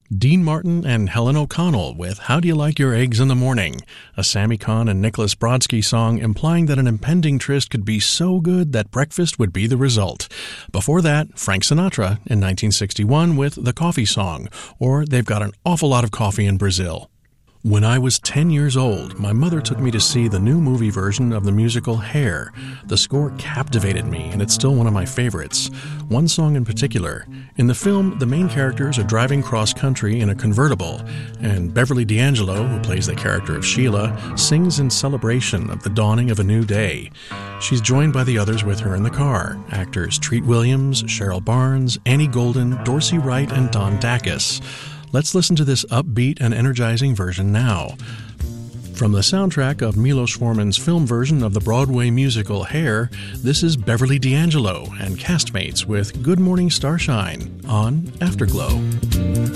Dean Martin and Helen O'Connell with How Do You Like Your Eggs in the Morning, a Sammy Cahn and Nicholas Brodsky song implying that an impending tryst could be so good that breakfast would be the result. Before that, Frank Sinatra in 1961 with The Coffee Song, or They've Got an Awful Lot of Coffee in Brazil. When I was 10 years old, my mother took me to see the new movie version of the musical Hair. The score captivated me, and it's still one of my favorites. One song in particular. In the film, the main characters are driving cross-country in a convertible, and Beverly D'Angelo, who plays the character of Sheila, sings in celebration of the dawning of a new day. She's joined by the others with her in the car, actors Treat Williams, Cheryl Barnes, Annie Golden, Dorsey Wright, and Don Dacus. Let's listen to this upbeat and energizing version now. From the soundtrack of Milos Forman's film version of the Broadway musical Hair, this is Beverly D'Angelo and castmates with Good Morning Starshine on Afterglow.